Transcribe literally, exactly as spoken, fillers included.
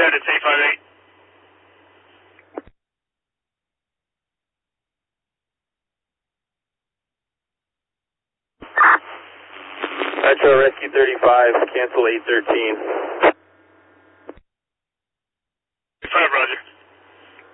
ahead, it's eight five eight. Metro Rescue thirty-five, cancel eight thirteen. five, Roger.